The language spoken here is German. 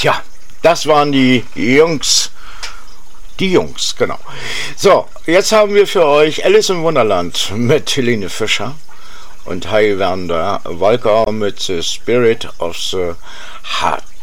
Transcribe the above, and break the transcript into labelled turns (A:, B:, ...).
A: Tja, das waren die Jungs. Die Jungs, genau. So, jetzt haben wir für euch Alice im Wunderland mit Helene Fischer und Heil Werner Walker mit The Spirit of the Heart.